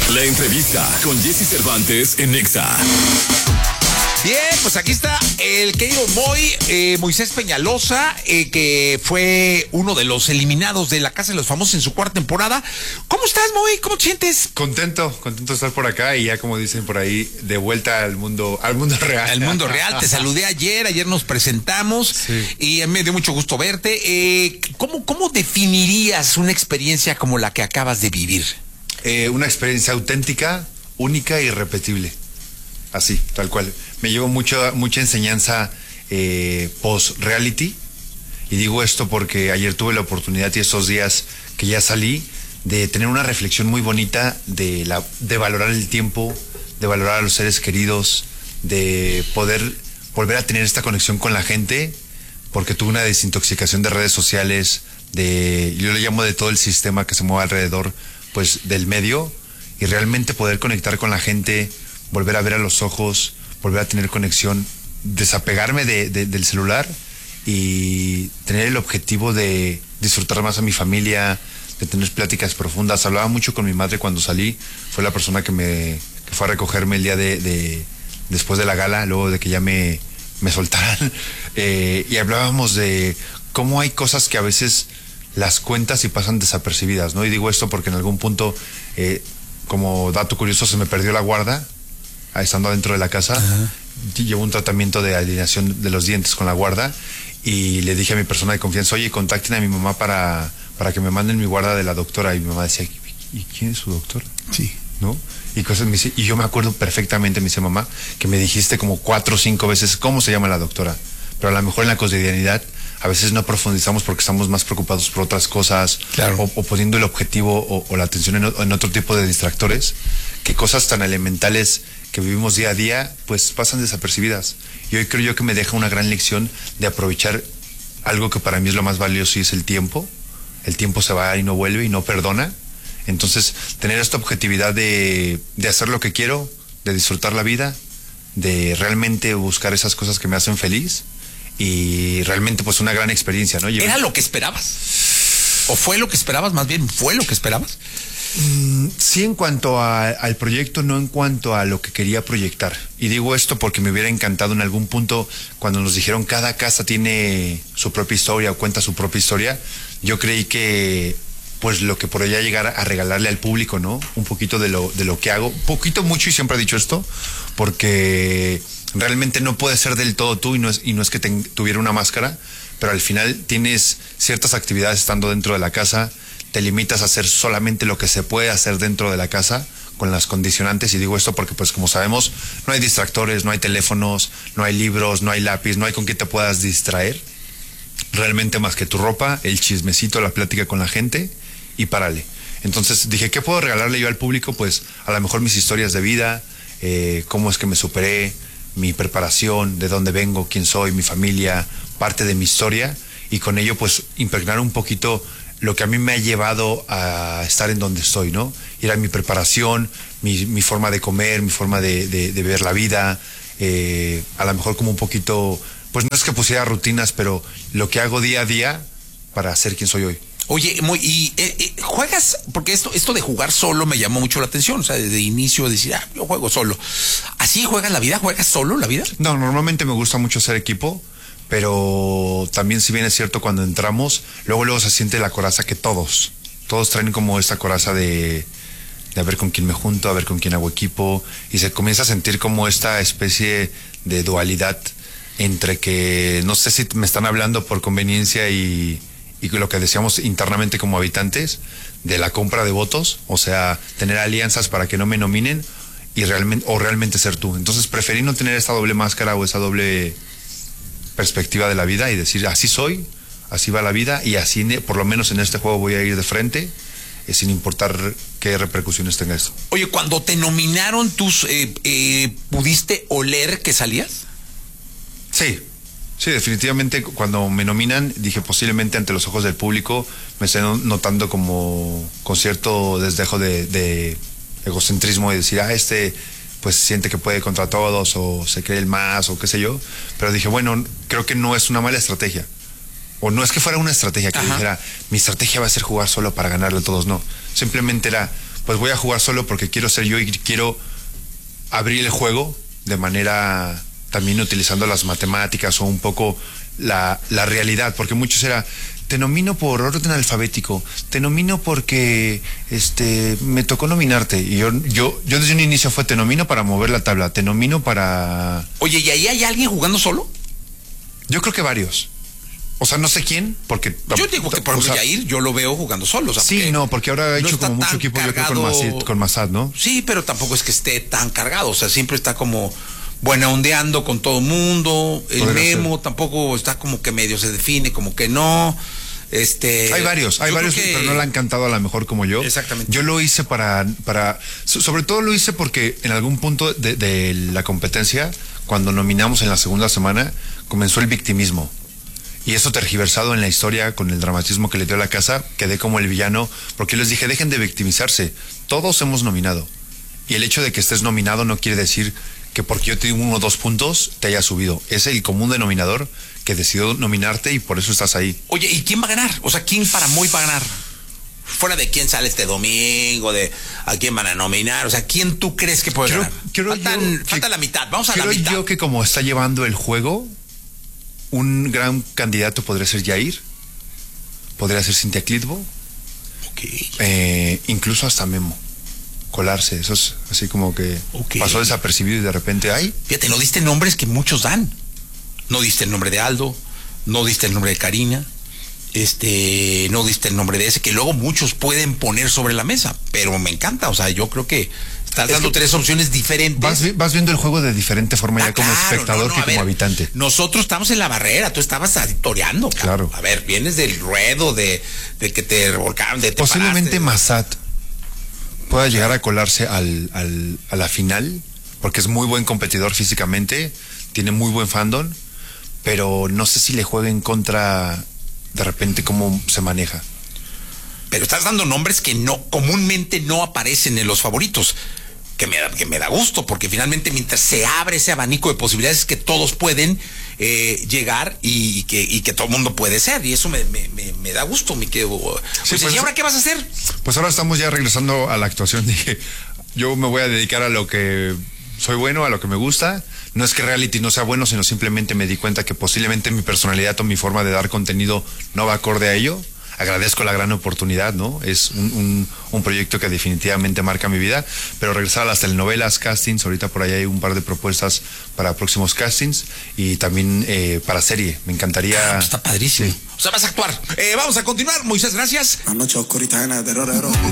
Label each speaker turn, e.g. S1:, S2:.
S1: La entrevista con Jesse Cervantes en Nexa.
S2: Bien, pues aquí está el querido Moisés Peñalosa, que fue uno de los eliminados de La Casa de los Famosos en su cuarta temporada. ¿Cómo estás, Moy? ¿Cómo te sientes?
S3: Contento de estar por acá y ya, como dicen por ahí, de vuelta al mundo real.
S2: Al mundo real, te saludé ayer nos presentamos,
S3: sí.
S2: Y me dio mucho gusto verte. ¿Cómo definirías una experiencia como la que acabas de vivir?
S3: Una experiencia auténtica, única e irrepetible. Así, tal cual. Me llevo mucha enseñanza post-reality. Y digo esto porque ayer tuve la oportunidad y estos días que ya salí de tener una reflexión muy bonita de valorar el tiempo, de valorar a los seres queridos, de poder volver a tener esta conexión con la gente, porque tuve una desintoxicación de redes sociales, yo le llamo de todo el sistema que se mueve alrededor, pues del medio, y realmente poder conectar con la gente, volver a ver a los ojos, volver a tener conexión, desapegarme del celular y tener el objetivo de disfrutar más a mi familia, de tener pláticas profundas. Hablaba mucho con mi madre cuando salí, fue la persona que fue a recogerme el día después de la gala, luego de que ya me soltaran, y hablábamos de cómo hay cosas que a veces las cuentas y pasan desapercibidas, ¿no? Y digo esto porque en algún punto, como dato curioso, se me perdió la guarda estando adentro de la casa.
S2: Ajá.
S3: Llevo un tratamiento de alineación de los dientes con la guarda y le dije a mi persona de confianza, oye, contacten a mi mamá para que me manden mi guarda de la doctora. Y mi mamá decía, ¿y quién es su doctor?
S2: Sí.
S3: ¿No? Y cosas me dice, y yo me acuerdo perfectamente, me dice, mamá, que me dijiste como 4 o 5 veces cómo se llama la doctora, pero a lo mejor en la cotidianidad a veces no profundizamos porque estamos más preocupados por otras cosas. Claro. o poniendo el objetivo o la atención en otro tipo de distractores, que cosas tan elementales que vivimos día a día pues pasan desapercibidas. Y hoy creo yo que me deja una gran lección de aprovechar algo que para mí es lo más valioso, y es el tiempo. El tiempo se va y no vuelve y no perdona. Entonces, tener esta objetividad de hacer lo que quiero, de disfrutar la vida, de realmente buscar esas cosas que me hacen feliz, y realmente pues una gran experiencia, ¿no?
S2: ¿Era lo que esperabas? ¿O fue lo que esperabas? Más bien, ¿fue lo que esperabas?
S3: Sí, en cuanto al proyecto, no en cuanto a lo que quería proyectar. Y digo esto porque me hubiera encantado en algún punto, cuando nos dijeron cada casa tiene su propia historia o cuenta su propia historia, yo creí que pues lo que podría llegar a regalarle al público, ¿no? Un poquito de lo que hago, poquito, mucho, y siempre he dicho esto, porque realmente no puedes ser del todo tú, y no es que tuviera una máscara, pero al final tienes ciertas actividades estando dentro de la casa, te limitas a hacer solamente lo que se puede hacer dentro de la casa con las condicionantes. Y digo esto porque pues como sabemos, no hay distractores, no hay teléfonos, no hay libros, no hay lápiz, no hay con qué te puedas distraer realmente más que tu ropa, el chismecito, la plática con la gente, y párale. Entonces dije, ¿qué puedo regalarle yo al público? Pues a lo mejor mis historias de vida, cómo es que me superé, mi preparación, de dónde vengo, quién soy, mi familia, parte de mi historia, y con ello pues impregnar un poquito lo que a mí me ha llevado a estar en donde estoy, ¿no? Era mi preparación, mi forma de comer, mi forma de ver la vida, a lo mejor como un poquito, pues no es que pusiera rutinas, pero lo que hago día a día para ser quien soy hoy.
S2: Oye, juegas, porque esto de jugar solo me llamó mucho la atención, o sea, de inicio decir, yo juego solo. ¿Así juegas la vida? ¿Juegas solo la vida?
S3: No, normalmente me gusta mucho ser equipo, pero también, si bien es cierto, cuando entramos, luego se siente la coraza que todos traen como esta coraza de a ver con quién me junto, a ver con quién hago equipo, y se comienza a sentir como esta especie de dualidad entre que no sé si me están hablando por conveniencia y lo que decíamos internamente como habitantes de la compra de votos, o sea, tener alianzas para que no me nominen y realmente ser tú. Entonces preferí no tener esta doble máscara o esa doble perspectiva de la vida y decir, así soy, así va la vida, y así por lo menos en este juego voy a ir de frente, sin importar qué repercusiones tenga esto.
S2: Oye, cuando te nominaron, ¿tú pudiste oler que salías?
S3: Sí, definitivamente cuando me nominan, dije, posiblemente ante los ojos del público me estoy notando como con cierto desdejo de egocentrismo, y decir, pues siente que puede contra todos, o se cree el más, o qué sé yo. Pero dije, bueno, creo que no es una mala estrategia. O no es que fuera una estrategia que dijera, mi estrategia va a ser jugar solo para ganarle a todos, no. Simplemente era, pues voy a jugar solo porque quiero ser yo y quiero abrir el juego de manera también utilizando las matemáticas o un poco la realidad, porque muchos era, te nomino por orden alfabético, te nomino porque me tocó nominarte, y yo desde un inicio fue, te nomino para mover la tabla, te nomino para...
S2: Oye, ¿y ahí hay alguien jugando solo?
S3: Yo creo que varios. O sea, no sé quién, porque...
S2: Yo digo que, por ejemplo, Yair, yo lo veo jugando solo. O sea,
S3: sí, no, porque ahora ha hecho como mucho equipo, yo creo, con Massad, ¿no?
S2: Sí, pero tampoco es que esté tan cargado. O sea, siempre está como buena ondeando con todo el mundo. El Memo tampoco está como que medio se define, como que no.
S3: Hay varios, pero no le han cantado a lo mejor como yo.
S2: Exactamente.
S3: Yo lo hice sobre todo lo hice porque en algún punto de la competencia, cuando nominamos en la segunda semana, comenzó el victimismo. Y eso tergiversado en la historia con el dramatismo que le dio a la casa, quedé como el villano, porque les dije, dejen de victimizarse, todos hemos nominado. Y el hecho de que estés nominado no quiere decir que porque yo te digo 1 o 2 puntos, te haya subido. Es el común denominador que decidió nominarte y por eso estás ahí.
S2: Oye, ¿y quién va a ganar? O sea, ¿quién para Moy va a ganar? Fuera de quién sale este domingo, de a quién van a nominar, o sea, ¿quién tú crees que puede ganar? Falta la mitad, vamos a la mitad.
S3: Creo yo que como está llevando el juego, un gran candidato podría ser Yair, podría ser Cintia Clitbo, incluso hasta Memo. Colarse, eso es así como que pasó desapercibido y de repente ¡ay!
S2: Fíjate, no diste nombres que muchos dan. No diste el nombre de Aldo, no diste el nombre de Karina, no diste el nombre de ese, que luego muchos pueden poner sobre la mesa, pero me encanta, o sea, yo creo que estás dando 3 opciones diferentes.
S3: Vas viendo el juego de diferente forma ya como espectador que como habitante.
S2: Nosotros estamos en la barrera, tú estabas toreando.
S3: Claro.
S2: A ver, vienes del ruedo, de que te revolcaron, de te
S3: posiblemente Massad pueda llegar a colarse a la final, porque es muy buen competidor físicamente, tiene muy buen fandom, pero no sé si le juega en contra de repente cómo se maneja.
S2: Pero estás dando nombres que comúnmente no aparecen en los favoritos, que me da gusto, porque finalmente mientras se abre ese abanico de posibilidades es que todos pueden llegar y que todo el mundo puede ser, y eso me da gusto, me quedo.
S3: Sí,
S2: ¿Y ahora qué vas a hacer?
S3: Pues ahora estamos ya regresando a la actuación. Dije, yo me voy a dedicar a lo que soy bueno, a lo que me gusta. No es que reality no sea bueno, sino simplemente me di cuenta que posiblemente mi personalidad o mi forma de dar contenido no va acorde a ello. Agradezco la gran oportunidad, ¿no? Es un proyecto que definitivamente marca mi vida, pero regresar a las telenovelas, castings, ahorita por ahí hay un par de propuestas para próximos castings y también para serie, me encantaría...
S2: Está padrísimo. Sí. O sea, vas a actuar. Vamos a continuar, Moisés, gracias.
S4: Anoche oscurita en el terror.